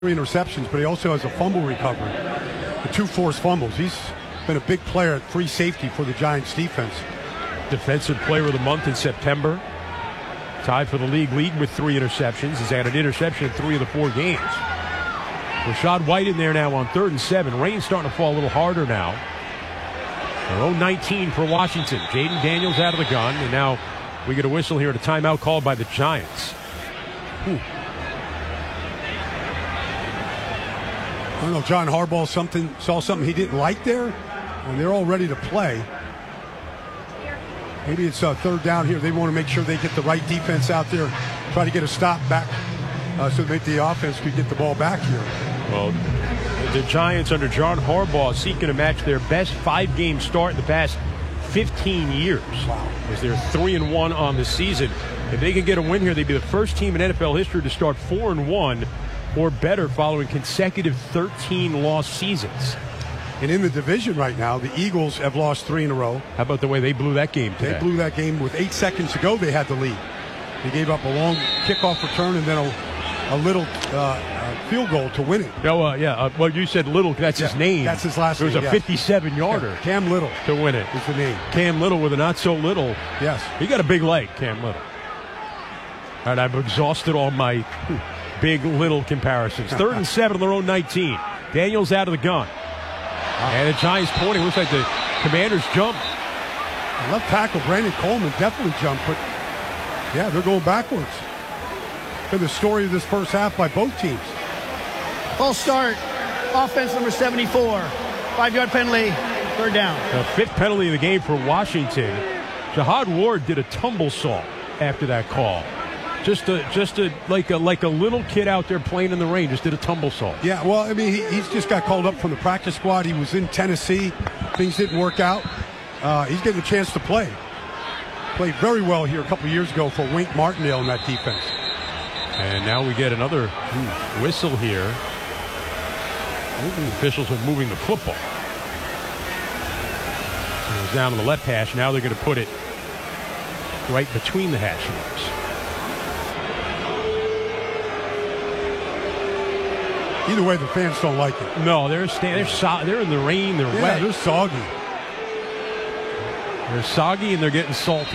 3 interceptions, but he also has a fumble recovery. The 2 forced fumbles. He's been a big player at free safety for the Giants defense. Defensive Player of the Month in September. Tied for the league lead with 3 interceptions. He's had an interception in 3 of the 4 games. Rachaad White in there now on 3rd and 7. Rain's starting to fall a little harder now. Their own 19 for Washington. Jaden Daniels out of the gun, and now we get a whistle here at a timeout called by the Giants. I don't know, John Harbaugh saw something he didn't like there, and they're all ready to play. Maybe it's a 3rd down here. They want to make sure they get the right defense out there, try to get a stop back so that the offense could get the ball back here. Well, the Giants under John Harbaugh seeking to match their best 5-game start in the past 15 years. Wow. As they're 3-1 on the season. If they can get a win here, they'd be the first team in NFL history to start 4-1 or better following consecutive 13-loss seasons. And in the division right now, the Eagles have lost 3 in a row. How about the way they blew that game today? They blew that game with 8 seconds to go. They had the lead. They gave up a long kickoff return and then a little field goal to win it. Well, you said Little. That's his name. That's his last name. It was a 57-yarder. Yeah, Cam Little to win it. Is the name. Cam Little with a not-so-little. Yes. He got a big leg, Cam Little. All right, I've exhausted all my big-little comparisons. 3rd and 7 on their own 19. Daniels out of the gun. And the Giants pointing. Looks like the Commanders jump. Left tackle Brandon Coleman definitely jumped, but yeah, they're going backwards. Been the story of this first half by both teams. Full start. Offense number 74. 5-yard penalty. 3rd down. The 5th penalty of the game for Washington. Jihad Ward did a tumble saw after that call. Just like a little kid out there playing in the rain. Just did a tumble saw. Yeah, well, I mean, he's just got called up from the practice squad. He was in Tennessee. Things didn't work out. He's getting a chance to play. Played very well here a couple years ago for Wink Martindale in that defense. And now we get another whistle here. The officials are moving the football. It was down on the left hash. Now they're going to put it right between the hash marks. Either way, the fans don't like it. No, they're in the rain. They're wet. They're soggy. They're soggy and they're getting salty.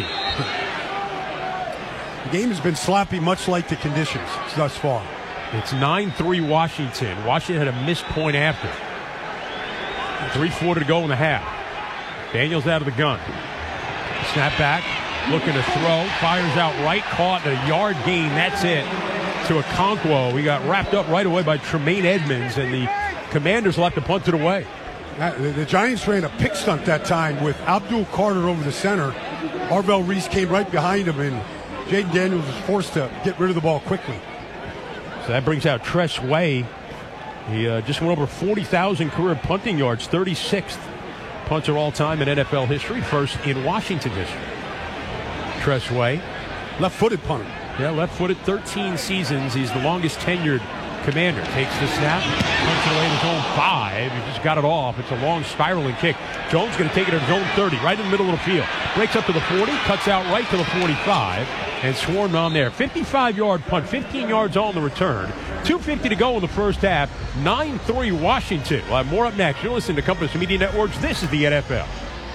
The game has been sloppy, much like the conditions thus far. It's 9-3 Washington. Washington had a missed point after. 3:40 to go in the half. Daniels out of the gun. Snap back, looking to throw. Fires out right, caught a yard gain. That's it. To Okonkwo. We got wrapped up right away by Tremaine Edmonds, and the Commanders will have to punt it away. The Giants ran a pick stunt that time with Abdul Carter over the center. Arvell Reese came right behind him, and Jaden Daniels was forced to get rid of the ball quickly. So that brings out Tress Way. He just went over 40,000 career punting yards, 36th punter all-time in NFL history, first in Washington history. Tress Way. Left-footed punter. Yeah, left-footed, 13 seasons. He's the longest tenured Commander. Takes the snap, punts it away to his own 5. He just got it off. It's a long spiraling kick. Jones going to take it to his own 30, right in the middle of the field. Breaks up to the 40, cuts out right to the 45, and swarmed on there. 55-yard punt, 15 yards on the return. 2:50 to go in the first half. 9-3 Washington. We'll have more up next. You're listening to Compass Media Networks. This is the NFL.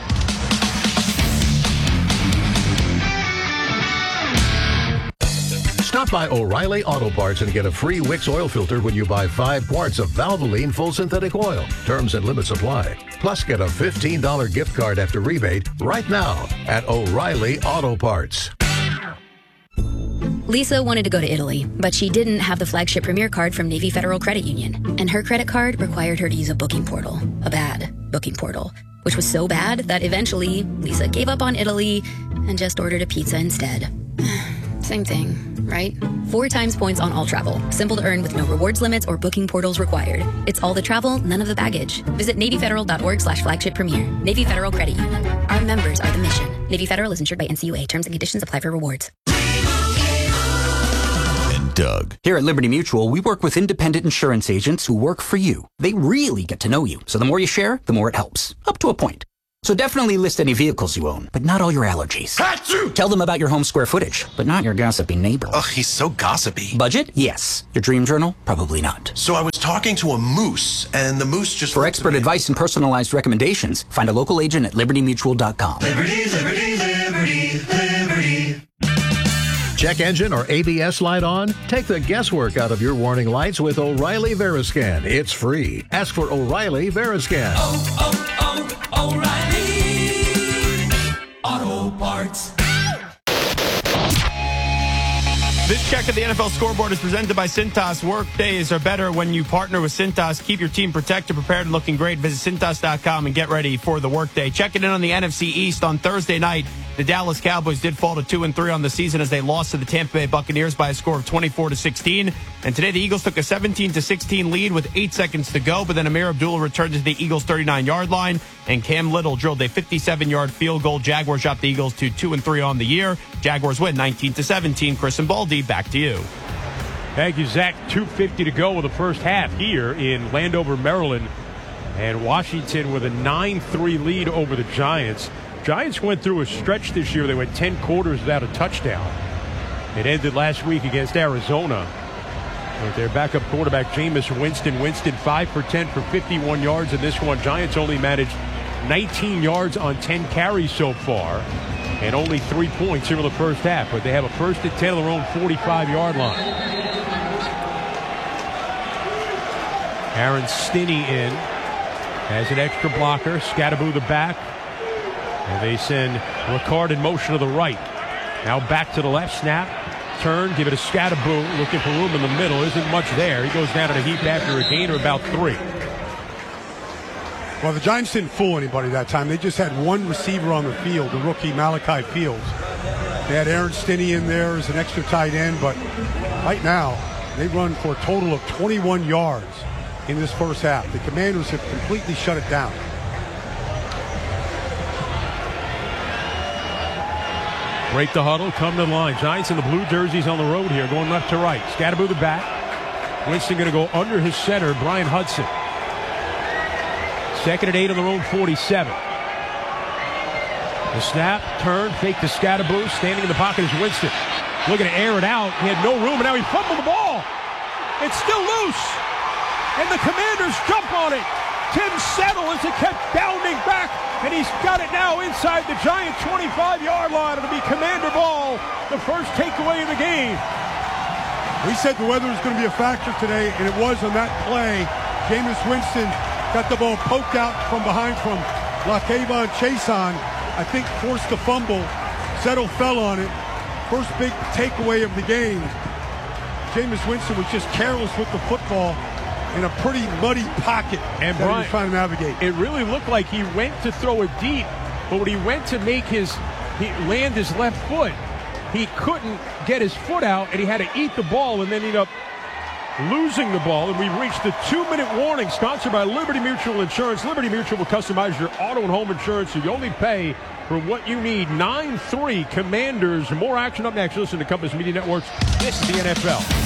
Stop by O'Reilly Auto Parts and get a free Wix oil filter when you buy 5 quarts of Valvoline full synthetic oil. Terms and limits apply. Plus, get a $15 gift card after rebate right now at O'Reilly Auto Parts. Lisa wanted to go to Italy, but she didn't have the flagship Premier card from Navy Federal Credit Union, and her credit card required her to use a booking portal, a bad booking portal, which was so bad that eventually Lisa gave up on Italy and just ordered a pizza instead. Same thing, right? 4 times points on all travel. Simple to earn with no rewards limits or booking portals required. It's all the travel, none of the baggage. Visit NavyFederal.org/flagship premier. Navy Federal Credit Union. Our members are the mission. Navy Federal is insured by NCUA. Terms and conditions apply for rewards. And Doug. Here at Liberty Mutual, we work with independent insurance agents who work for you. They really get to know you. So the more you share, the more it helps. Up to a point. So definitely list any vehicles you own, but not all your allergies. Achoo! Tell them about your home square footage, but not your gossipy neighbor. Ugh, he's so gossipy. Budget? Yes. Your dream journal? Probably not. So I was talking to a moose, and the moose just... For expert advice and personalized recommendations, find a local agent at libertymutual.com. Liberty, liberty, liberty, liberty. Check engine or ABS light on? Take the guesswork out of your warning lights with O'Reilly Veriscan. It's free. Ask for O'Reilly Veriscan. O'Reilly Auto Parts. This check of the NFL scoreboard is presented by Cintas. Work days are better when you partner with Cintas. Keep your team protected, prepared, and looking great. Visit Cintas.com and get ready for the workday. Checking in on the NFC East on Thursday night. The Dallas Cowboys did fall to 2-3 on the season as they lost to the Tampa Bay Buccaneers by a score of 24-16. And today the Eagles took a 17-16 lead with 8 seconds to go. But then Amir Abdullah returned to the Eagles' 39-yard line, and Cam Little drilled a 57-yard field goal. Jaguars dropped the Eagles to 2-3 on the year. Jaguars win 19-17. Chris and Baldy, back to you. Thank you, Zach. 2:50 to go with the first half here in Landover, Maryland. And Washington with a 9-3 lead over the Giants. Giants went through a stretch this year. They went 10 quarters without a touchdown. It ended last week against Arizona with their backup quarterback, Jameis Winston. Winston 5 for 10 for 51 yards in this one. Giants only managed 19 yards on 10 carries so far and only 3 points here in the first half. But they have a first and 10 on their own 45-yard line. Aaron Stinney in as an extra blocker. Scattaboo the back. And they send Ricard in motion to the right. Now back to the left. Snap. Turn. Give it a Scattaboo. Looking for room in the middle. Isn't much there. He goes down in a heap after a gain of about 3. Well, the Giants didn't fool anybody that time. They just had one receiver on the field, the rookie Malachi Fields. They had Aaron Stinney in there as an extra tight end, but right now they run for a total of 21 yards in this first half. The Commanders have completely shut it down. Break the huddle, come to the line. Giants in the blue jerseys on the road here, going left to right. Scattaboo the back. Winston going to go under his center, Brian Hudson. 2nd and 8 on their own 47. The snap, turn, fake to Scattaboo. Standing in the pocket is Winston. Looking to air it out. He had no room, and now he fumbled the ball. It's still loose. And the Commanders jump on it. Tim Settle as it kept bounding back, and he's got it now inside the Giant 25-yard line. It'll be Commander ball, the first takeaway of the game. We said the weather was going to be a factor today, and it was on that play. Jameis Winston got the ball poked out from behind from La'Kavon Chaisson. I think forced the fumble. Settle fell on it. First big takeaway of the game. Jameis Winston was just careless with the football in a pretty muddy pocket and that Brian, he was trying to navigate. It really looked like he went to throw it deep, but when he went to land his left foot, he couldn't get his foot out, and he had to eat the ball and then ended up losing the ball. And we've reached the 2-minute warning, sponsored by Liberty Mutual Insurance. Liberty Mutual will customize your auto and home insurance so you only pay for what you need. 9-3 Commanders. More action up next. Listen to Compass Media Networks. This is the NFL.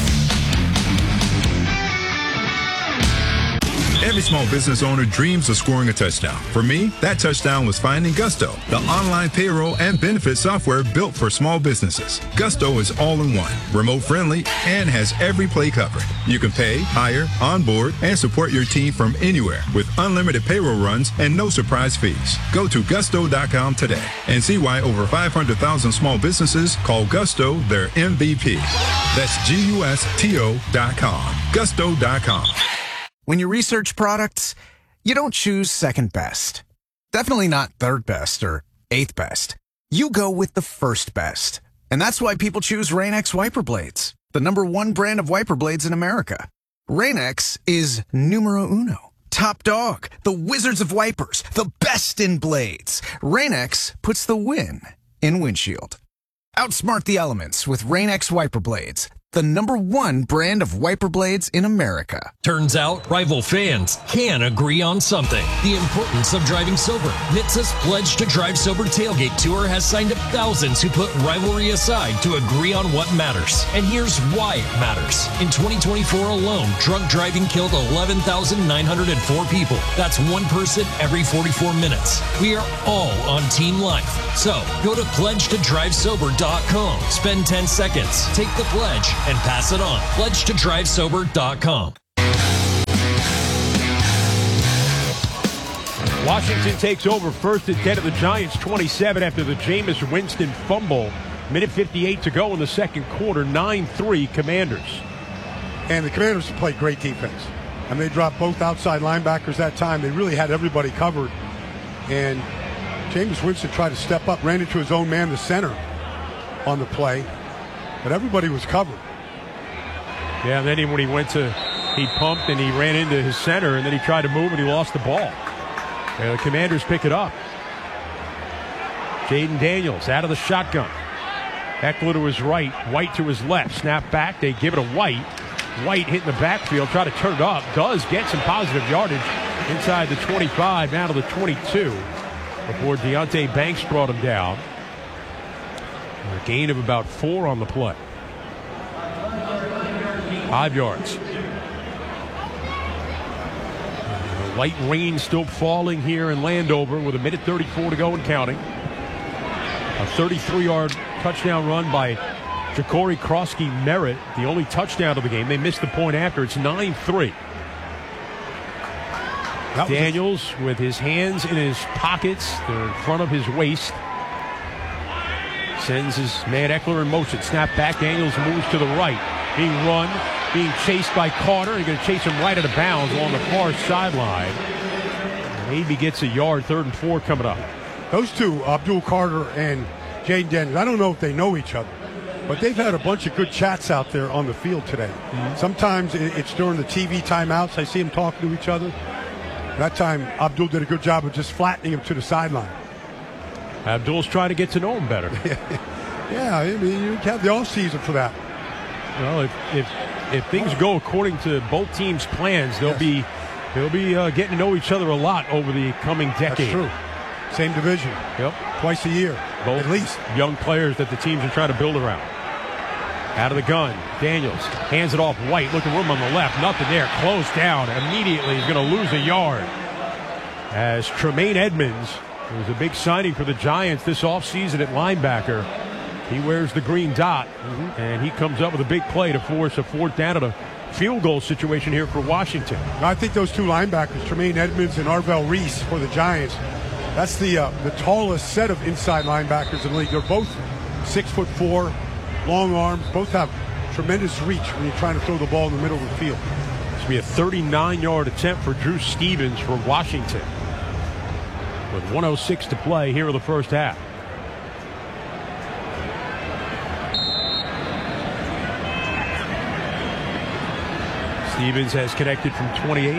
Every small business owner dreams of scoring a touchdown. For me, that touchdown was finding Gusto, the online payroll and benefit software built for small businesses. Gusto is all-in-one, remote-friendly, and has every play covered. You can pay, hire, onboard, and support your team from anywhere with unlimited payroll runs and no surprise fees. Go to gusto.com today and see why over 500,000 small businesses call Gusto their MVP. That's GUSTO.com. Gusto.com. When you research products, you don't choose second best. Definitely not third best or eighth best. You go with the first best. And that's why people choose Rain-X wiper blades, the #1 brand of wiper blades in America. Rain-X is numero uno. Top dog, the wizards of wipers, the best in blades. Rain-X puts the win in windshield. Outsmart the elements with Rain-X wiper blades, the #1 brand of wiper blades in America. Turns out, rival fans can agree on something. The importance of driving sober. NHTSA's Pledge to Drive Sober Tailgate Tour has signed up thousands who put rivalry aside to agree on what matters. And here's why it matters. In 2024 alone, drunk driving killed 11,904 people. That's one person every 44 minutes. We are all on Team Life. So, go to pledgetodrivesober.com. Spend 10 seconds, take the pledge, and pass it on. pledgetodrivesober.com. Washington takes over first and 10 of the Giants 27 after the Jameis Winston fumble. Minute 58 to go in the second quarter. 9-3 Commanders. And the Commanders played great defense. And they dropped both outside linebackers that time. They really had everybody covered. And Jameis Winston tried to step up, ran into his own man, the center, on the play. But everybody was covered. Yeah, and then when he pumped and he ran into his center, and then he tried to move and he lost the ball. And the Commanders pick it up. Jaden Daniels out of the shotgun. Eckler to his right, White to his left. Snap back, they give it to White. White hitting the backfield, try to turn it up. Does get some positive yardage inside the 25, down to the 22. Before Deonte Banks brought him down. A gain of about 4 on the play. 5 yards. Light rain still falling here in Landover with 1:34 to go and counting. A 33-yard touchdown run by Ja'Cory Krosky-Merritt, the only touchdown of the game. They missed the point after. It's 9-3. Daniels with his hands in his pockets. They're in front of his waist. Sends his man Eckler in motion. Snap back. Daniels moves to the right. Being run. Being chased by Carter. He's going to chase him right out of bounds along the far sideline. Maybe gets a yard. 3rd and 4 coming up. Those two, Abdul Carter and Jaden Daniels, I don't know if they know each other, but they've had a bunch of good chats out there on the field today. Mm-hmm. Sometimes it's during the TV timeouts. I see them talking to each other. That time, Abdul did a good job of just flattening him to the sideline. Abdul's trying to get to know him better. Yeah, I mean, you have the offseason for that. Well, if things go according to both teams' plans, they'll be getting to know each other a lot over the coming decade. That's true. Same division. Yep. Twice a year, both at least. Young players that the teams are trying to build around. Out of the gun, Daniels hands it off. White, looking room on the left. Nothing there. Close down. Immediately, he's going to lose a yard. As Tremaine Edmonds, who was a big signing for the Giants this offseason at linebacker, he wears the green dot, and he comes up with a big play to force a 4th down at a field goal situation here for Washington. I think those two linebackers, Tremaine Edmonds and Arvell Reese for the Giants, that's the tallest set of inside linebackers in the league. They're both 6'4", long arms, both have tremendous reach when you're trying to throw the ball in the middle of the field. This will be a 39-yard attempt for Drew Stevens for Washington. With 1:06 to play here in the first half. Stevens has connected from 28.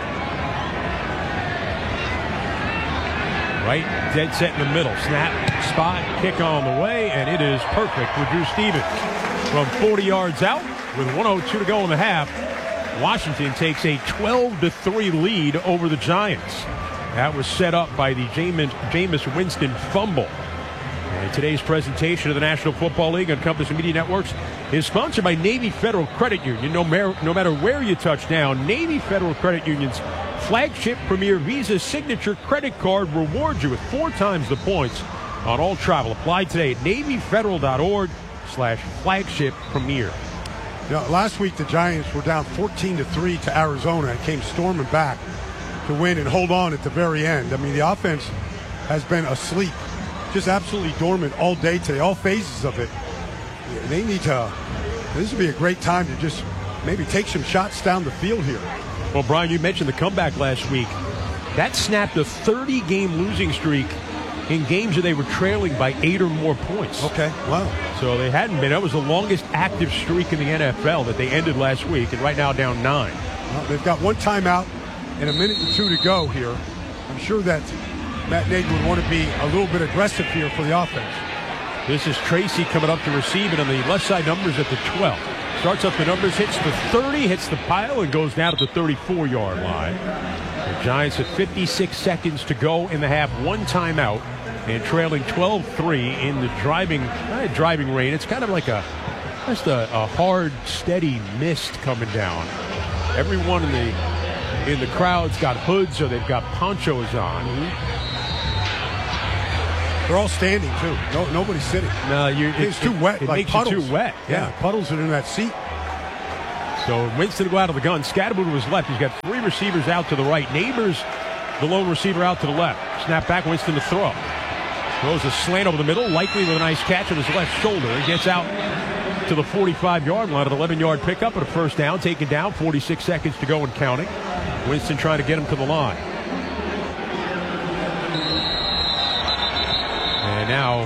Right, dead set in the middle. Snap, spot, kick on the way, and it is perfect for Drew Stevens. From 40 yards out, with 1:02 to go in the half, Washington takes a 12-3 lead over the Giants. That was set up by the Jameis Winston fumble. And today's presentation of the National Football League on Compass Media Networks is sponsored by Navy Federal Credit Union. No matter where you touch down, Navy Federal Credit Union's flagship Premier Visa Signature Credit Card rewards you with 4 times the points on all travel. Apply today at NavyFederal.org/flagship premier. Last week, the Giants were down 14-3 to Arizona and came storming back to win and hold on at the very end. I mean, the offense has been asleep, just absolutely dormant all day today, all phases of it. They need to, this would be a great time to just maybe take some shots down the field here. Well, Brian, you mentioned the comeback last week. That snapped a 30-game losing streak in games that they were trailing by 8 or more points. Okay, wow. So they hadn't been. That was the longest active streak in the NFL that they ended last week, and right now down 9. Well, they've got 1 timeout and 1 minute and 2 to go here. I'm sure that Matt Nagy would want to be a little bit aggressive here for the offense. This is Tracy coming up to receive it on the left side, numbers at the 12. Starts up the numbers, hits the 30, hits the pile, and goes down to the 34-yard line. The Giants at 56 seconds to go in the half. One timeout and trailing 12-3 in the driving rain. It's kind of like just a hard, steady mist coming down. Everyone in the crowd's got hoods or they've got ponchos on. They're all standing too. Nobody's sitting. No, it's too wet. It like makes puddles. you too wet. Yeah, puddles are in that seat. So Winston will go out of the gun. Scatterboot to his left. He's got three receivers out to the right. Neighbors, the lone receiver, out to the left. Snap back, Winston to throw. Throws a slant over the middle, likely with a nice catch on his left shoulder. He gets out to the 45-yard line, an 11-yard pickup and a first down. Taken down, 46 seconds to go and counting. Winston trying to get him to the line. And now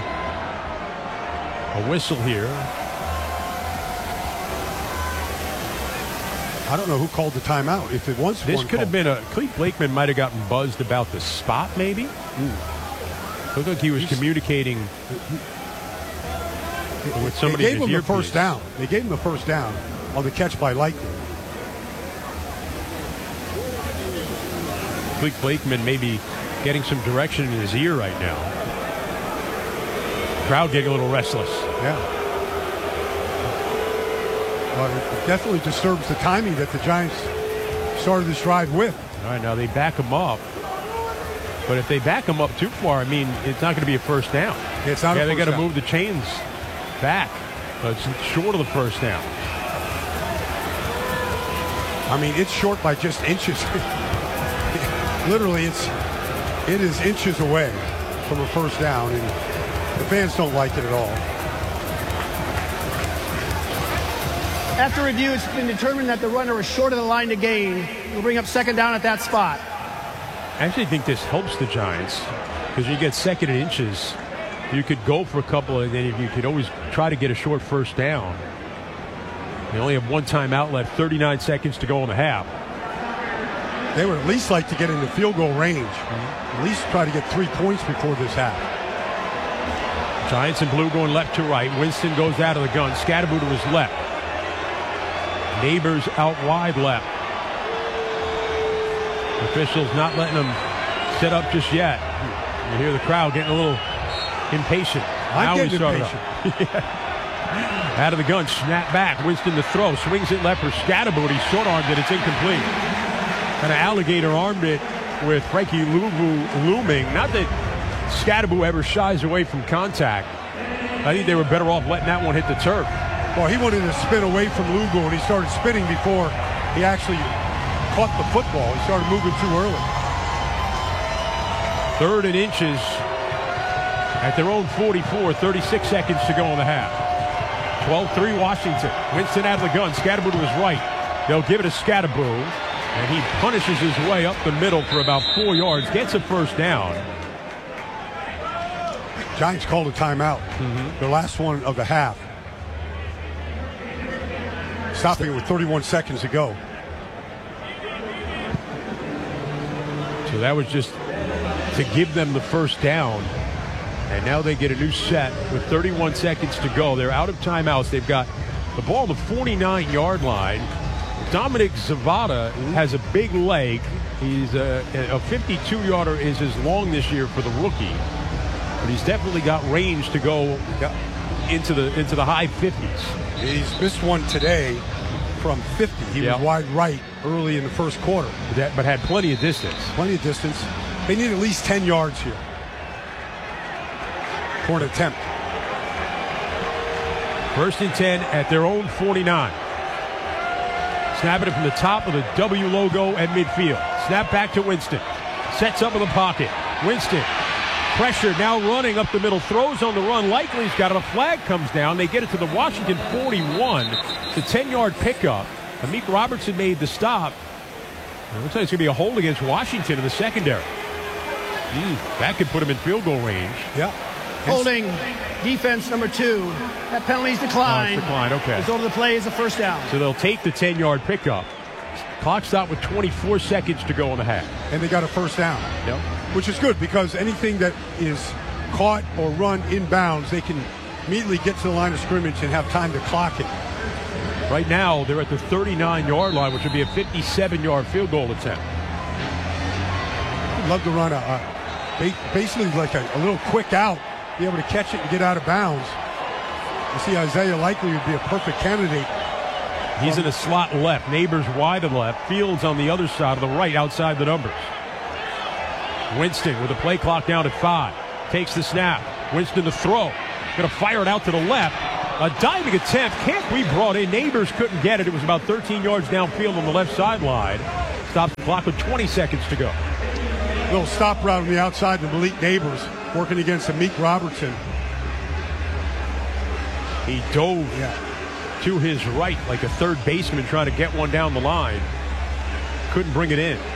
a whistle here. I don't know who called the timeout. If it was this could have been Clete Blakeman might have gotten buzzed about the spot, maybe. Looked like he was communicating with somebody. They gave him the first down. They gave him the first down on the catch by Likely. Clete Blakeman maybe getting some direction in his ear right now. Crowd getting a little restless. Yeah. Well, it definitely disturbs the timing that the Giants started this drive with. All right, now they back him up. But if they back him up too far, I mean, it's not going to be a first down. It's not. Yeah, they got to move the chains back. But it's short of the first down. I mean, it's short by just inches. Literally, it is inches away from a first down, and the fans don't like it at all. After review, it's been determined that the runner is short of the line to gain. We'll bring up second down at that spot. I actually think this helps the Giants because you get second and inches. You could go for a couple, and then you could always try to get a short first down. They only have one timeout left, 39 seconds to go in the half. They would at least like to get into field goal range. At least try to get 3 points before this half. Giants in blue going left to right. Winston goes out of the gun. Scatterboot to his left. Neighbors out wide left. Officials not letting them set up just yet. You hear the crowd getting a little impatient. I'm getting impatient. Out of the gun, snap back. Winston to throw. Swings it left for Scatterboot. He short-armed it. It's incomplete. Kind of alligator armed it with Frankie Luvu looming. Not that Scatterboot ever shies away from contact. I think they were better off letting that one hit the turf. Well, he wanted to spin away from Lugu, and he started spinning before he actually caught the football. He started moving too early. Third and inches at their own 44, 36 seconds to go in the half. 12-3 Washington. Winston out of the gun. Scatterboot to his right. They'll give it to Scatterboot, and he punishes his way up the middle for about 4 yards. Gets a first down. Giants called a timeout. The last one of the half. Stopping it with 31 seconds to go. So that was just to give them the first down. And now they get a new set with 31 seconds to go. They're out of timeouts. They've got the ball on the 49-yard line. Dominic Zavada has a big leg. He's a 52-yarder is his long this year for the rookie. But he's definitely got range to go into the high 50s. He's missed one today from 50. He was wide right early in the first quarter. But had plenty of distance. Plenty of distance. They need at least 10 yards here for an attempt. First and 10 at their own 49. Snapping it from the top of the W logo at midfield. Snap back to Winston. Sets up in the pocket. Winston. Pressure now running up the middle. Throws on the run. Likely's got it. A flag comes down. They get it to the Washington 41. It's a 10-yard pickup. Amik Robertson made the stop. It looks like it's going to be a hold against Washington in the secondary. That could put him in field goal range. Yeah. Holding defense number 2. That penalty's declined. Oh, it's declined. Okay. Result of the play is a first down. So they'll take the 10-yard pickup. Clock stopped with 24 seconds to go in the half. And they got a first down. Yep. Which is good because anything that is caught or run inbounds, they can immediately get to the line of scrimmage and have time to clock it. Right now, they're at the 39-yard line, which would be a 57-yard field goal attempt. I'd love to run basically like a little quick out, be able to catch it and get out of bounds. You see Isaiah Likely would be a perfect candidate. He's in a slot left. Neighbors wide to left. Fields on the other side of the right, outside the numbers. Winston with the play clock down at 5. Takes the snap. Winston to throw. Going to fire it out to the left. A diving attempt can't be brought in. Neighbors couldn't get it. It was about 13 yards downfield on the left sideline. Stops the clock with 20 seconds to go. Little stop route on the outside of Malik Neighbors, working against Amik Robertson. He dove to his right like a third baseman trying to get one down the line. Couldn't bring it in.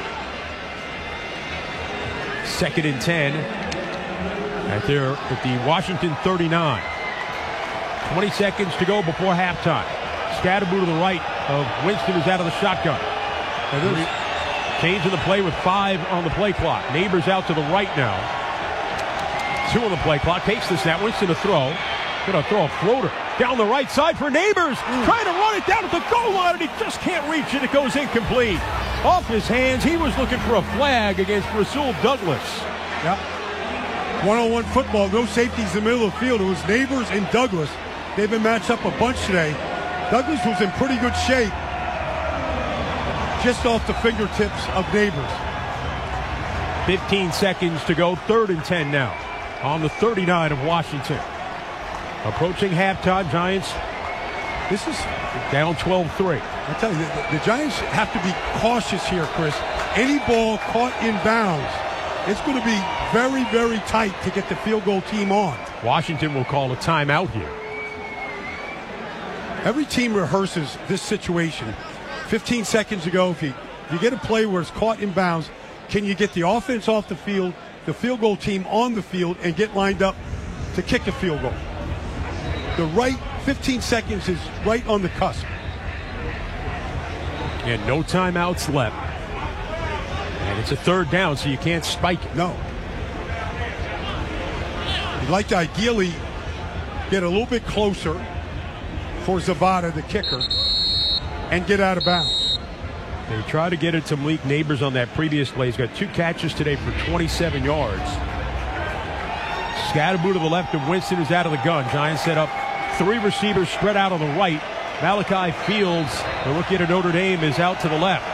2nd and 10 at the Washington 39. 20 seconds to go before halftime. Scatterboo to the right of Winston is out of the shotgun. Changing the play with 5 on the play clock. Neighbors out to the right now. 2 on the play clock. Takes the snap. Winston to throw. Going to throw a floater down the right side for Neighbors. Trying to run it down at the goal line, and he just can't reach it. It goes incomplete. Off his hands. He was looking for a flag against Rasul Douglas. Yep. One-on-one football. No safeties in the middle of the field. It was Neighbors and Douglas. They've been matched up a bunch today. Douglas was in pretty good shape. Just off the fingertips of Neighbors. 15 seconds to go. 3rd and 10 now on the 39 of Washington. Approaching halftime, Giants. This is down 12-3. I tell you, the Giants have to be cautious here, Chris. Any ball caught in bounds, it's going to be very, very tight to get the field goal team on. Washington will call a timeout here. Every team rehearses this situation. 15 seconds ago, if you get a play where it's caught in bounds, can you get the offense off the field, the field goal team on the field, and get lined up to kick a field goal? The right 15 seconds is right on the cusp. And no timeouts left. And it's a 3rd down, so you can't spike it. No. You'd like to ideally get a little bit closer for Zavada, the kicker, and get out of bounds. They try to get it to Malik Neighbors on that previous play. He's got 2 catches today for 27 yards. Scatterboo to the left of Winston is out of the gun. Giants set up 3 receivers spread out on the right. Malachi Fields, the rookie at Notre Dame, is out to the left.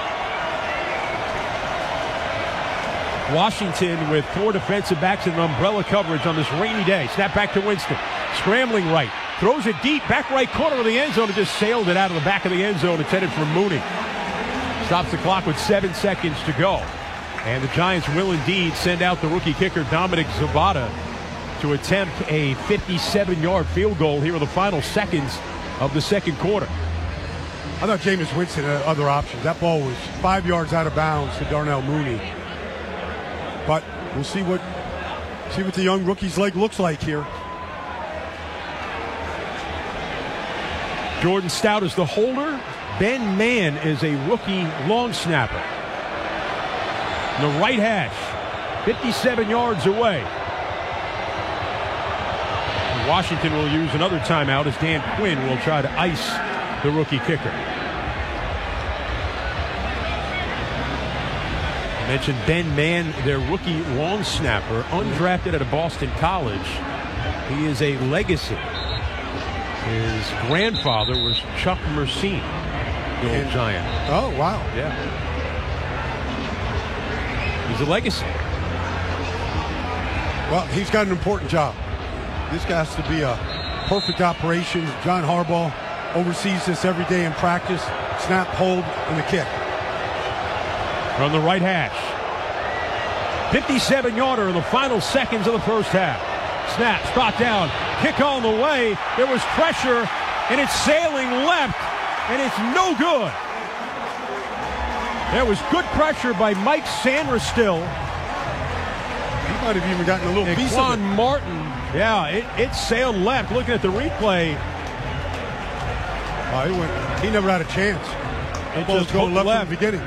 Washington with 4 defensive backs in umbrella coverage on this rainy day. Snap back to Winston. Scrambling right. Throws it deep, back right corner of the end zone, and just sailed it out of the back of the end zone, intended for Mooney. Stops the clock with 7 seconds to go. And the Giants will indeed send out the rookie kicker, Dominic Zavada, to attempt a 57-yard field goal here in the final seconds of the second quarter. I thought Jameis Winston had other options. That ball was 5 yards out of bounds to Darnell Mooney. But we'll see what the young rookie's leg looks like here. Jordan Stout is the holder. Ben Mann is a rookie long snapper. The right hash, 57 yards away. Washington will use another timeout as Dan Quinn will try to ice the rookie kicker. I mentioned Ben Mann, their rookie long snapper, undrafted at a Boston college. He is a legacy. His grandfather was Chuck Mercine, the old Giant. Oh, wow. Yeah. He's a legacy. Well, he's got an important job. This has to be a perfect operation. John Harbaugh oversees this every day in practice. Snap, hold, and the kick. From the right hash. 57-yarder in the final seconds of the first half. Snap, spot down, kick on the way. There was pressure, and it's sailing left, and it's no good. There was good pressure by Mike Sanderstill. He might have even gotten a little piece of it. Martin. Yeah, it sailed left. Looking at the replay. He never had a chance. It ball just was going left left from the beginning.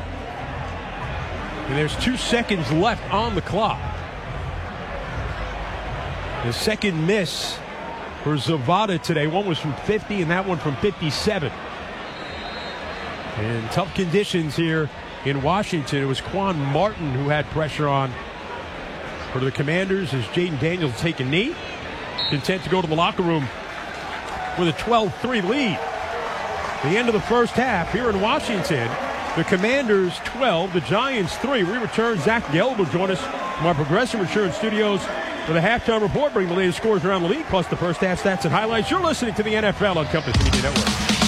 And there's 2 seconds left on the clock. The second miss for Zavada today. One was from 50 and that one from 57. And tough conditions here in Washington. It was Quan Martin who had pressure on for the Commanders as Jaden Daniels take a knee. Content to go to the locker room with a 12-3 lead. The end of the first half here in Washington. The Commanders 12, the Giants 3. We return. Zach Gelb will join us from our Progressive Insurance Studios for the halftime report, bringing the latest scores around the league, plus the first half stats and highlights. You're listening to the NFL on Compass Media Network.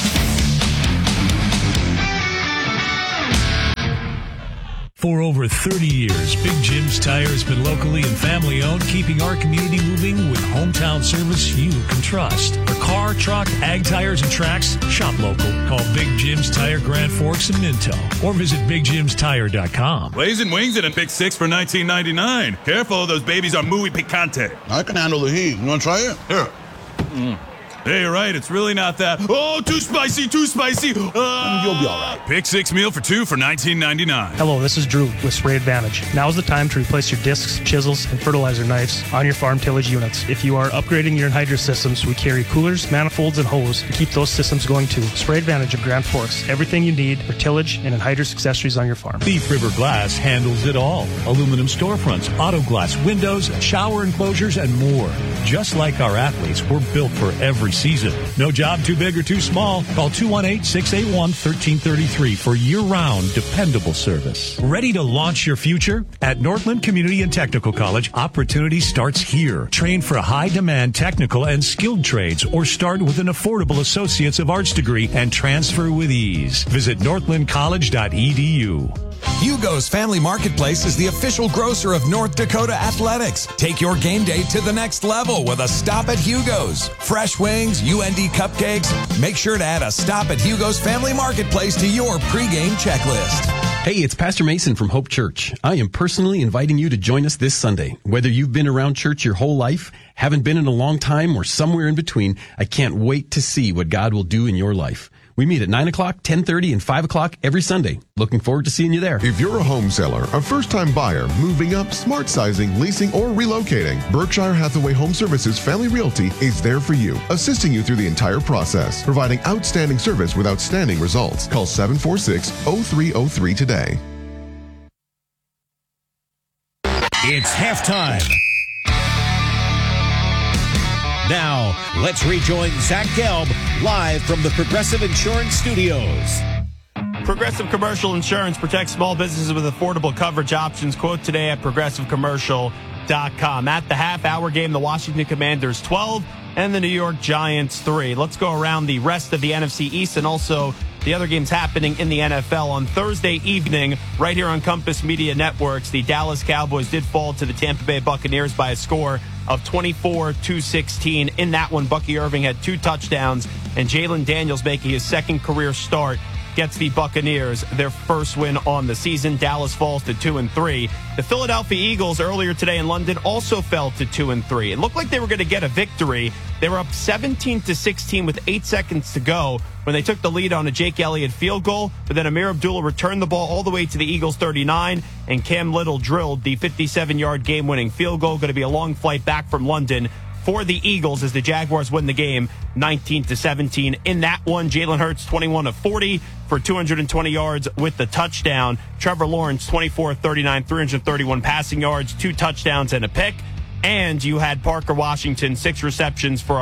For over 30 years, Big Jim's Tire has been locally and family owned, keeping our community moving with hometown service you can trust. For car, truck, ag tires, and tracks, shop local. Call Big Jim's Tire, Grand Forks and Minto, or visit BigJimsTire.com. Blazing wings and a pick six for $19.99. Careful, those babies are muy picante. I can handle the heat. You want to try it? Here. Hey, you're right. It's really not that. Oh, too spicy, too spicy. You'll be all right. Pick six meal for two for $19.99. Hello, this is Drew with Spray Advantage. Now is the time to replace your discs, chisels, and fertilizer knives on your farm tillage units. If you are upgrading your anhydrous systems, we carry coolers, manifolds, and hose to keep those systems going too. Spray Advantage of Grand Forks. Everything you need for tillage and anhydrous accessories on your farm. Beef River Glass handles it all. Aluminum storefronts, auto glass, windows, shower enclosures, and more. Just like our athletes, we're built for every season. No job too big or too small. Call 218-681-1333 for year-round dependable service. Ready to launch your future? At Northland Community and Technical College, opportunity starts here. Train for high-demand technical and skilled trades or start with an affordable Associates of Arts degree and transfer with ease. Visit northlandcollege.edu. Hugo's Family Marketplace is the official grocer of North Dakota Athletics. Take your game day to the next level with a stop at Hugo's. Fresh wings, UND cupcakes. Make sure to add a stop at Hugo's Family Marketplace to your pregame checklist. Hey, it's Pastor Mason from Hope Church. I am personally inviting you to join us this Sunday. Whether you've been around church your whole life, haven't been in a long time, or somewhere in between, I can't wait to see what God will do in your life. We meet at 9 o'clock, 10:30, and 5 o'clock every Sunday. Looking forward to seeing you there. If you're a home seller, a first-time buyer, moving up, smart sizing, leasing, or relocating, Berkshire Hathaway Home Services Family Realty is there for you, assisting you through the entire process, providing outstanding service with outstanding results. Call 746-0303 today. It's halftime. Now, let's rejoin Zach Gelb live from the Progressive Insurance Studios. Progressive Commercial Insurance protects small businesses with affordable coverage options. Quote today at progressivecommercial.com. At the half-hour game, the Washington Commanders 12 and the New York Giants 3. Let's go around the rest of the NFC East and also the other games happening in the NFL. On Thursday evening, right here on Compass Media Networks, the Dallas Cowboys did fall to the Tampa Bay Buccaneers by a score of 24-16. In that one, Bucky Irving had 2 touchdowns, and Jalen Daniels, making his second career start, gets the Buccaneers their first win on the season. Dallas falls to 2-3. The Philadelphia Eagles earlier today in London also fell to 2-3. It looked like they were going to get a victory. They were up 17-16 with 8 seconds to go when they took the lead on a Jake Elliott field goal, but then Amir Abdullah returned the ball all the way to the Eagles 39, and Cam Little drilled the 57-yard game-winning field goal. Going to be a long flight back from London for the Eagles as the Jaguars win the game 19-17. In that one, Jalen Hurts 21 of 40 for 220 yards with the touchdown. Trevor Lawrence 24 of 39, 331 passing yards, 2 touchdowns and a pick. And you had Parker Washington 6 receptions for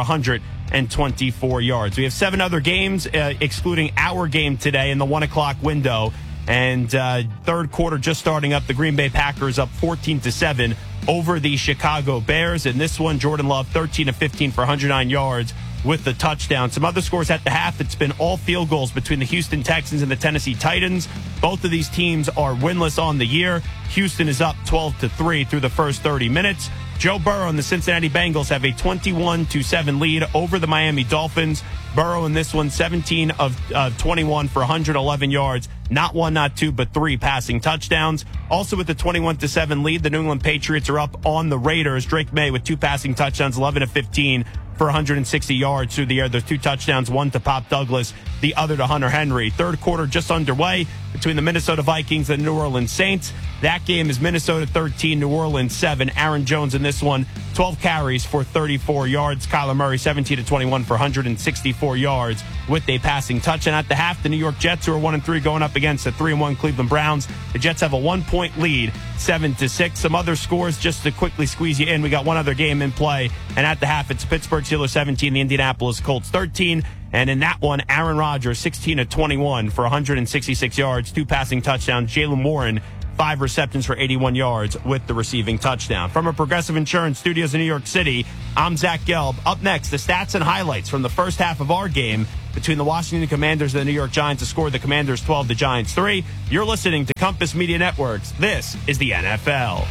124 yards. We have 7 other games, excluding our game today in the 1 o'clock window. And third quarter just starting up. The Green Bay Packers up 14-7 over the Chicago Bears. In this one, Jordan Love 13 of 15 for 109 yards with the touchdown. Some other scores at the half. It's been all field goals between the Houston Texans and the Tennessee Titans. Both of these teams are winless on the year. Houston is up 12-3 through the first 30 minutes. Joe Burrow and the Cincinnati Bengals have a 21-7 lead over the Miami Dolphins. Burrow in this one, 17 of 21 for 111 yards. Not 1, not 2, but 3 passing touchdowns. Also with the 21-7 lead, the New England Patriots are up on the Raiders. Drake May with 2 passing touchdowns, 11 of 15 for 160 yards through the air. There's 2 touchdowns, one to Pop Douglas, the other to Hunter Henry. Third quarter just underway between the Minnesota Vikings and New Orleans Saints. That game is Minnesota 13, New Orleans 7. Aaron Jones in this one, 12 carries for 34 yards. Kyler Murray 17-21 for 164 yards with a passing touchdown. At the half, the New York Jets, who are 1-3, going up against the 3-1 Cleveland Browns. The Jets have a 1-point lead, 7-6. Some other scores just to quickly squeeze you in. We got one other game in play, and at the half, it's Pittsburgh Steelers 17, the Indianapolis Colts 13. And in that one, Aaron Rodgers 16-21 for 166 yards, 2 passing touchdowns. Jaylen Warren, 5 receptions for 81 yards with the receiving touchdown. From our Progressive Insurance Studios in New York City, I'm Zach Gelb. Up next, the stats and highlights from the first half of our game between the Washington Commanders and the New York Giants to score the Commanders 12, the Giants 3. You're listening to Compass Media Networks. This is the NFL.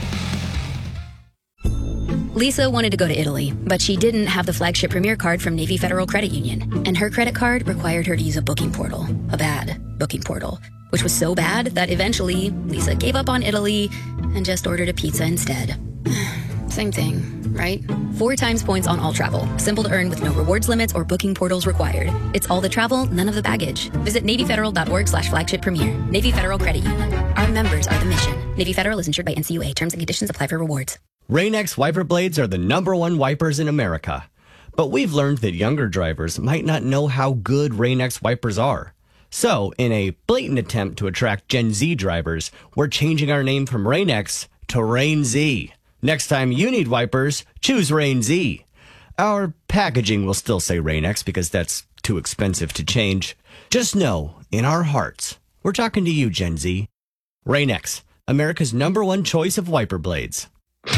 Lisa wanted to go to Italy, but she didn't have the flagship Premier card from Navy Federal Credit Union, and her credit card required her to use a booking portal, a bad booking portal, which was so bad that eventually Lisa gave up on Italy and just ordered a pizza instead. Same thing, right? 4 times points on all travel. Simple to earn with no rewards limits or booking portals required. It's all the travel, none of the baggage. Visit NavyFederal.org/flagship premier. Navy Federal Credit Union. Our members are the mission. Navy Federal is insured by NCUA. Terms and conditions apply for rewards. Rain-X wiper blades are the #1 wipers in America. But we've learned that younger drivers might not know how good Rain-X wipers are. So, in a blatant attempt to attract Gen Z drivers, we're changing our name from Rain-X to Rain-Z. Next time you need wipers, choose Rain-Z. Our packaging will still say Rain-X because that's too expensive to change. Just know, in our hearts, we're talking to you, Gen Z. Rain-X, America's #1 choice of wiper blades.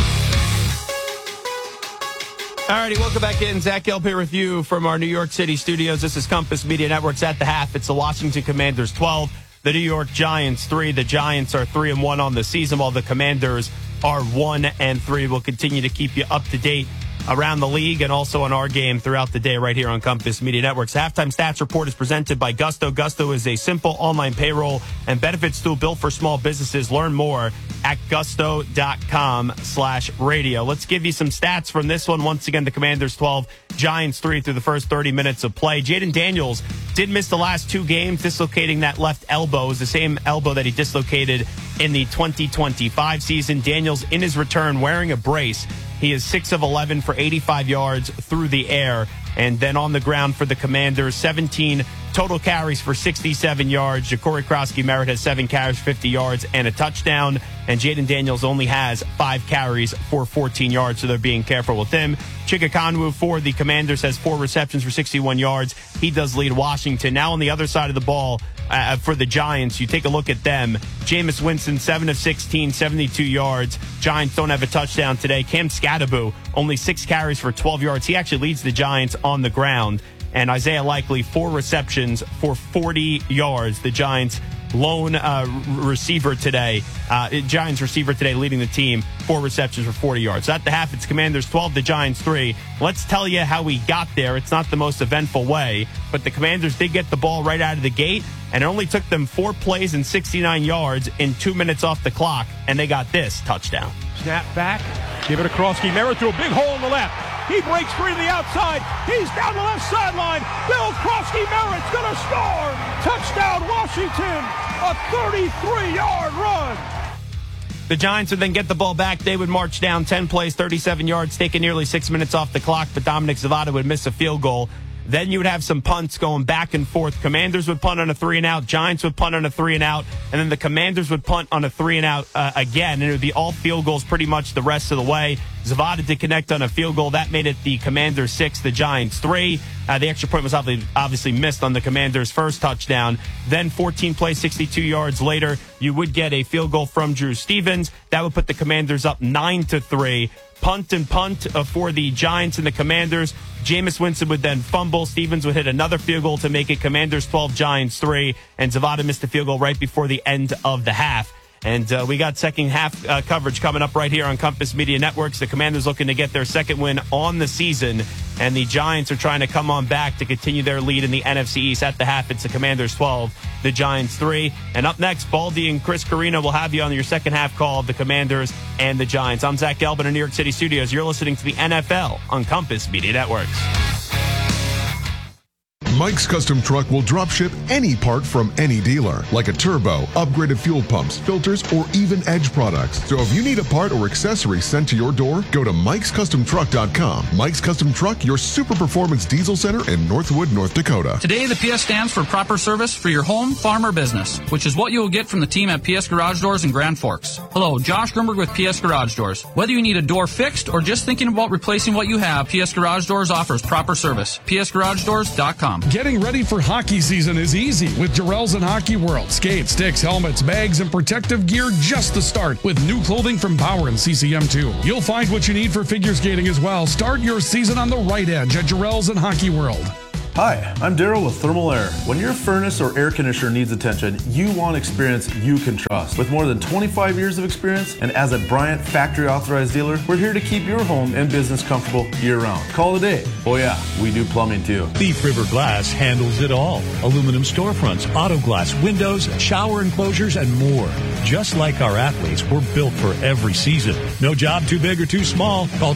Alrighty, welcome back in. Zach Gelb here with you from our New York City studios. This is Compass Media Networks. At the half, it's the Washington Commanders 12, the New York Giants 3. The Giants are 3-1 on the season, while the Commanders are 1-3. We'll continue to keep you up to date around the league and also on our game throughout the day right here on Compass Media Networks. Halftime Stats Report is presented by Gusto. Gusto is a simple online payroll and benefits tool built for small businesses. Learn more at gusto.com/radio. Let's give you some stats from this one. Once again, the Commanders 12, Giants 3 through the first 30 minutes of play. Jaden Daniels did miss the last 2 games, dislocating that left elbow. It was the same elbow that he dislocated in the 2025 season. Daniels, in his return, wearing a brace. He is 6 of 11 for 85 yards through the air. And then on the ground for the Commanders, 17 total carries for 67 yards. Ja'Cory Krosky-Merritt has 7 carries, 50 yards, and a touchdown. And Jaden Daniels only has 5 carries for 14 yards, so they're being careful with him. Chika Konwu for the Commanders has 4 receptions for 61 yards. He does lead Washington. Now on the other side of the ball for the Giants, you take a look at them. Jameis Winston, 7 of 16, 72 yards. Giants don't have a touchdown today. Cam Skattebo, only 6 carries for 12 yards. He actually leads the Giants on the ground. And Isaiah Likely, 4 receptions for 40 yards. The Giants' lone receiver today. Giants receiver today leading the team, 4 receptions for 40 yards. So at the half, it's Commanders 12, the Giants 3. Let's tell you how we got there. It's not the most eventful way, but the Commanders did get the ball right out of the gate, and it only took them 4 plays and 69 yards in 2 minutes off the clock, and they got this touchdown. Snap back, give it to Krosky-Merritt through a big hole in the left. He breaks free to the outside. He's down the left sideline. Bill Krosky-Merritt's going to score. Touchdown, Washington. A 33-yard run. The Giants would then get the ball back. They would march down 10 plays, 37 yards, taking nearly 6 minutes off the clock, but Dominic Zavada would miss a field goal. Then you would have some punts going back and forth. Commanders would punt on a 3-and-out. Giants would punt on a 3-and-out. And then the Commanders would punt on a 3-and-out again. And it would be all field goals pretty much the rest of the way. Zavada did connect on a field goal. That made it the Commanders 6, the Giants 3. The extra point was obviously missed on the Commanders' first touchdown. Then 14 plays, 62 yards later, you would get a field goal from Drew Stevens. That would put the Commanders up 9-3. Punt and punt for the Giants and the Commanders. Jameis Winston would then fumble. Stevens would hit another field goal to make it Commanders 12, Giants 3. And Zavada missed the field goal right before the end of the half. And we got second half coverage coming up right here on Compass Media Networks. The Commanders looking to get their second win on the season, and the Giants are trying to come on back to continue their lead in the NFC East. At the half, it's the Commanders 12, the Giants 3. And up next, Baldy and Chris Carino will have you on your second half call of the Commanders and the Giants. I'm Zach Gelb in New York City studios. You're listening to the NFL on Compass Media Networks. Mike's Custom Truck will drop ship any part from any dealer, like a turbo, upgraded fuel pumps, filters, or even Edge products. So if you need a part or accessory sent to your door, go to Mike'sCustomTruck.com. Mike's Custom Truck, your super performance diesel center in Northwood, North Dakota. Today, the PS stands for proper service for your home, farm, or business, which is what you will get from the team at PS Garage Doors in Grand Forks. Hello, Josh Grunberg with PS Garage Doors. Whether you need a door fixed or just thinking about replacing what you have, PS Garage Doors offers proper service. PSGarageDoors.com. Getting ready for hockey season is easy with Jarrell's and Hockey World. Skates, sticks, helmets, bags, and protective gear just to start with new clothing from Bauer and CCM2. You'll find what you need for figure skating as well. Start your season on the right edge at Jarrell's and Hockey World. Hi, I'm Daryl with Thermal Air. When your furnace or air conditioner needs attention, you want experience you can trust. With more than 25 years of experience and as a Bryant factory authorized dealer, we're here to keep your home and business comfortable year-round. Call today. Oh yeah, we do plumbing too. Thief River Glass handles it all. Aluminum storefronts, auto glass, windows, shower enclosures, and more. Just like our athletes, we're built for every season. No job too big or too small. Call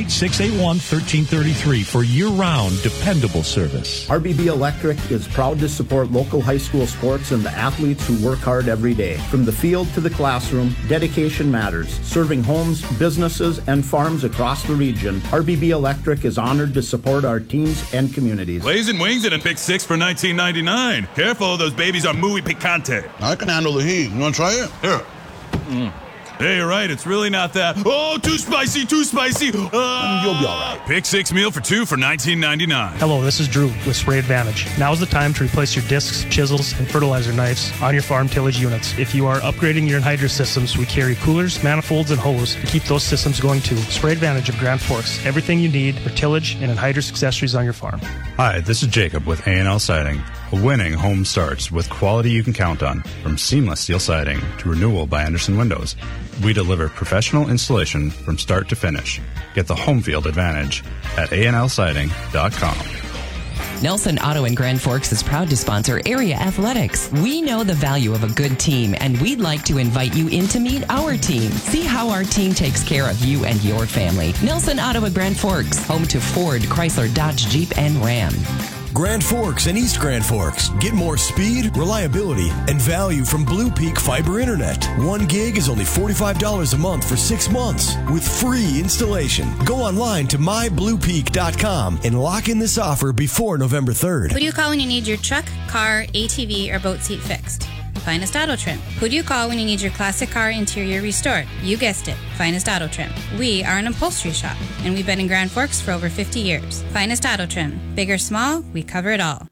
218-681-1333 for year-round dependable service. RBB Electric is proud to support local high school sports and the athletes who work hard every day. From the field to the classroom, dedication matters. Serving homes, businesses, and farms across the region, RBB Electric is honored to support our teams and communities. Blazing wings and a Big 6 for $19.99. Careful, those babies are muy picante. I can handle the heat. You want to try it? Here. Hey, you're right. It's really not that. Oh, too spicy, too spicy. You'll be all right. Pick 6 meal for 2 for $19.99. Hello, this is Drew with Spray Advantage. Now is the time to replace your discs, chisels, and fertilizer knives on your farm tillage units. If you are upgrading your anhydrous systems, we carry coolers, manifolds, and hose to keep those systems going too. Spray Advantage of Grand Forks. Everything you need for tillage and anhydrous accessories on your farm. Hi, this is Jacob with A&L Siding. A winning home starts with quality you can count on, from seamless steel siding to renewal by Anderson Windows. We deliver professional installation from start to finish. Get the home field advantage at ANLsiding.com. Nelson Auto in Grand Forks is proud to sponsor area athletics. We know the value of a good team, and we'd like to invite you in to meet our team. See how our team takes care of you and your family. Nelson Auto in Grand Forks, home to Ford, Chrysler, Dodge, Jeep, and Ram. Grand Forks and East Grand Forks. Get more speed, reliability, and value from Blue Peak Fiber Internet. 1 gig is only $45 a month for 6 months with free installation. Go online to mybluepeak.com and lock in this offer before November 3rd. Who do you call when you need your truck, car, ATV, or boat seat fixed? Finest Auto Trim. Who do you call when you need your classic car interior restored? You guessed it, Finest Auto Trim. We are an upholstery shop, and we've been in Grand Forks for over 50 years. Finest Auto Trim. Big or small, we cover it all.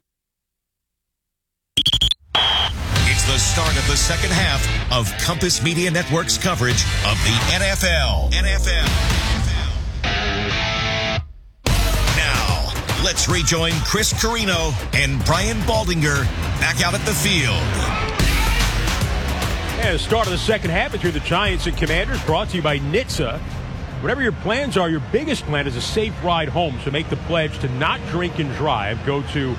It's the start of the second half of Compass Media Network's coverage of the NFL. Now, let's rejoin Chris Carino and Brian Baldinger back out at the field. And the start of the second half between the Giants and Commanders, brought to you by NHTSA. Whatever your plans are, your biggest plan is a safe ride home. So make the pledge to not drink and drive. Go to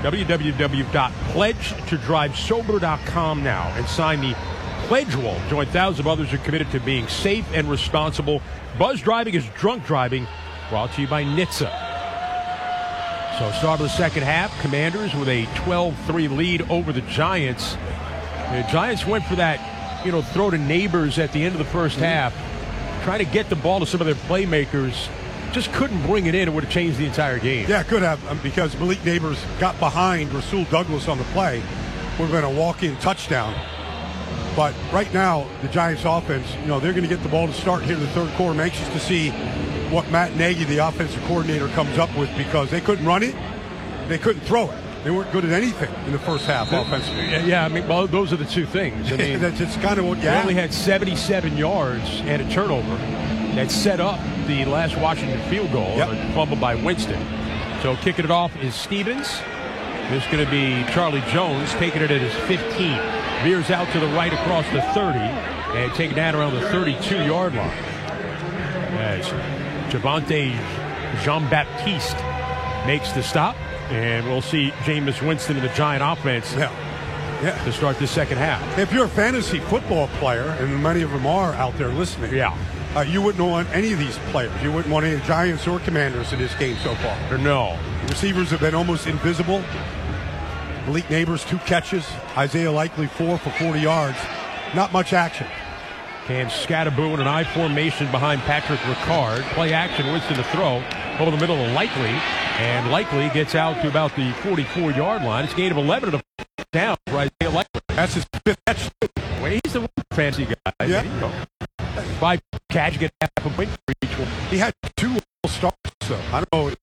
www.pledgetodrivesober.com now and sign the pledge wall. Join thousands of others who are committed to being safe and responsible. Buzz driving is drunk driving. Brought to you by NHTSA. So start of the second half, Commanders with a 12-3 lead over the Giants. The Giants went for that, throw to Neighbors at the end of the first half, trying to get the ball to some of their playmakers. Just couldn't bring it in. It would have changed the entire game. Yeah, it could have, because Malik Neighbors got behind Rasul Douglas on the play. Would have been a walk-in touchdown. But right now, the Giants offense, they're going to get the ball to start here in the third quarter. I'm anxious to see what Matt Nagy, the offensive coordinator, comes up with, because they couldn't run it, they couldn't throw it. They weren't good at anything in the first half offensively. Yeah, those are the two things. That's kind of what they only had 77 yards and a turnover that set up the last Washington field goal, a fumble by Winston. So kicking it off is Stevens. This is going to be Charlie Jones taking it at his 15. Veers out to the right across the 30. and taken down around the 32-yard line. As Javonte Jean-Baptiste makes the stop, and we'll see Jameis Winston in the Giant offense to start this second half. If you're a fantasy football player, and many of them are out there listening, you wouldn't want any of these players. You wouldn't want any Giants or Commanders in this game so far. No. The receivers have been almost invisible. Malik Neighbors, 2 catches. Isaiah Likely, 4 for 40 yards. Not much action. Cam Scatterboo in an I formation behind Patrick Ricard. Play action, Winston to throw over the middle of Likely. And Likely gets out to about the 44-yard line. It's a gain of 11 and a down for Isaiah Likely. That's his 5th catch. Well, he's the fancy guy. Yeah. 5 catch, get half a point for each one. He had 2 little starts, though. I don't know.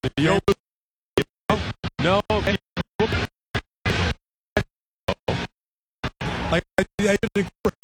No. I didn't